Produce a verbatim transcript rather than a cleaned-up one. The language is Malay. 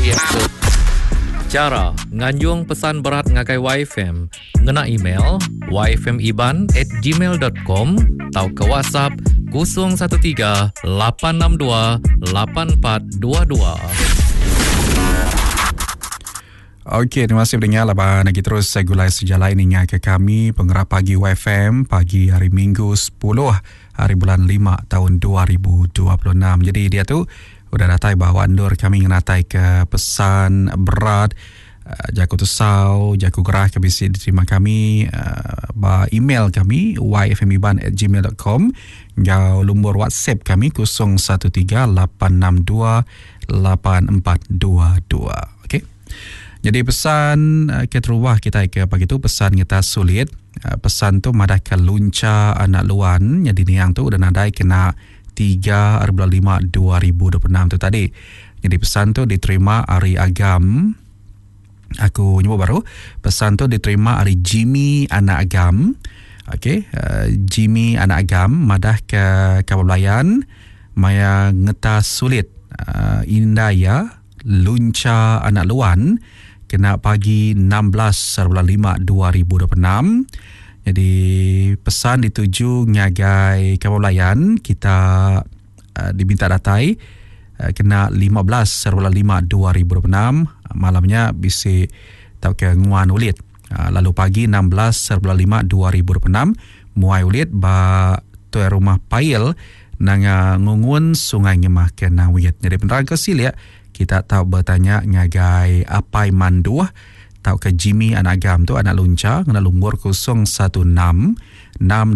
Cara nganjung pesan berat ngagai Y F M, ngena email y f m iban at gmail dot com atau ke WhatsApp kosong satu tiga lapan enam dua lapan empat dua dua. Okey, terima kasih pendengar. Laban lagi terus saya gulai sejalan ini ke kami pengerah pagi Y F M pagi hari Minggu sepuluh hari bulan lima tahun dua ribu dua puluh enam. Jadi dia tu udah datai bahawa andur kami ngatai ke pesan berat uh, jaku tusau, jaku gerah ke bisi diterima kami uh, ba email kami y f m iban at gmail dot com, jauh lumbur WhatsApp kami kosong satu tiga lapan enam dua lapan empat dua dua. Okey. Jadi pesan uh, ke terubah kita ke pagi tu pesan kita sulit. Uh, pesan tu madah ke lunca anak luan, jadi ni yang tu udah nadai kena tiga bulan lima dua ribu dua puluh enam tu tadi. Jadi pesan tu diterima hari Agam. Aku nyebut baru. Pesan tu diterima hari Jimmy anak Agam. Okey, uh, Jimmy anak Agam madah ke Kabablayan maya ngeta sulit uh, Indaya lunca anak luan kena pagi enam belas bulan lima dua ribu dua puluh enam. Jadi pesan dituju ngagai Kabablayan, kita uh, diminta datai uh, kena lima belas bulan lima dua ribu dua puluh enam, malamnya bisi tau ke nguan ulit. Uh, lalu pagi enam belas bulan lima dua ribu dua puluh enam muai ulit ba tuai rumah Pail nang uh, ngungun sungai ngemah ke Nawit. Jadi penerang kesil ya, kita tahu bertanya ngagai apai manduh tahu ke Jimmy anak Agam tu anak lunca kena lumbur kosong satu enam enam